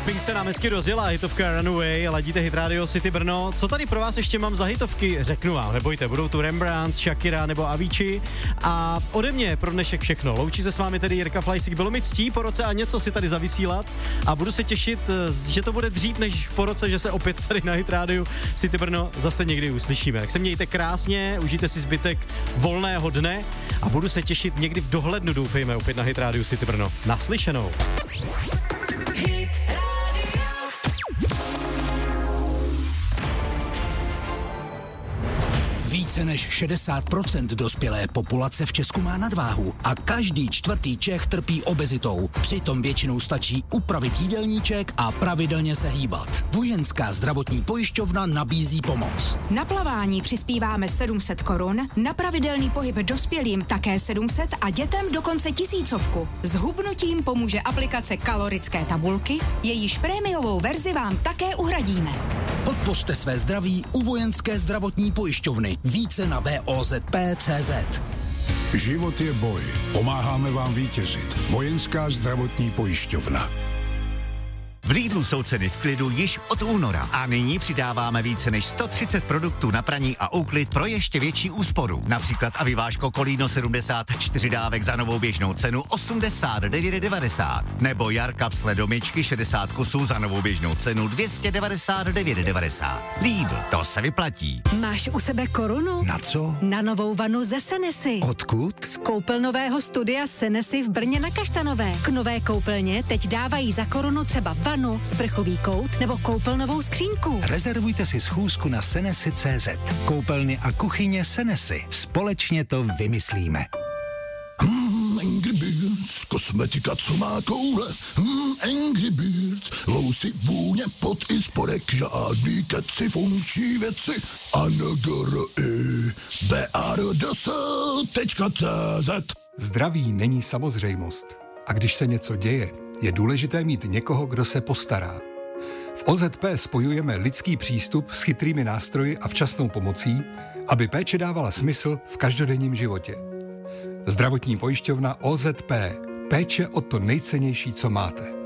Pink se nám hezky rozjela, hitovka Runaway, ladíte Hit Radio City Brno. Co tady pro vás ještě mám za hitovky, řeknu vám, nebojte, budou tu Rembrandt, Shakira nebo Avicii. A ode mě pro dnešek všechno. Loučí se s vámi tedy Jirka Flajsík. Bylo mi ctí po roce a něco si tady zavysílat a budu se těšit, že to bude dřív než po roce, že se opět tady na Hit Radio City Brno zase někdy uslyšíme. Tak se mějte krásně, užijte si zbytek volného dne a budu se těšit někdy v dohlednu, doufejme, opět na Hit Radio City Brno. Naslyšenou. Více než 60% dospělé populace v Česku má nadváhu a každý čtvrtý Čech trpí obezitou. Přitom většinou stačí upravit jídelníček a pravidelně se hýbat. Vojenská zdravotní pojišťovna nabízí pomoc. Na plavání přispíváme 700 korun, na pravidelný pohyb dospělým také 700 a dětem dokonce 1000. S hubnutím pomůže aplikace kalorické tabulky, jejíž prémiovou verzi vám také uhradíme. Podpořte své zdraví u Vojenské zdravotní pojišťovny. Více na VOZP.cz. Život je boj. Pomáháme vám vítězit. Vojenská zdravotní pojišťovna. V Lidlu jsou ceny v klidu již od února a nyní přidáváme více než 130 produktů na praní a úklid pro ještě větší úsporu. Například Aviváško Kolíno 74 dávek za novou běžnou cenu 89,90 nebo Jarkap sledomičky 60 kusů za novou běžnou cenu 299,90. Lidl, to se vyplatí. Máš u sebe korunu? Na co? Na novou vanu ze Senesy. Odkud? Z koupelnového studia Senesy v Brně na Kaštanové. K nové koupelně teď dávají za korunu třeba vanu, sprchový kout nebo koupelnovou skřínku. Rezervujte si schůzku na Senesy.cz. Koupelny a kuchyně Senesy. Společně to vymyslíme. Angry Birds, kosmetika, co má koule. Angry Birds, lousy, vůně, pot i spodek, žádný keci, funkční věci. BARDS.cz. Zdraví není samozřejmost. A když se něco děje, je důležité mít někoho, kdo se postará. V OZP spojujeme lidský přístup s chytrými nástroji a včasnou pomocí, aby péče dávala smysl v každodenním životě. Zdravotní pojišťovna OZP. Péče o to nejcennější, co máte.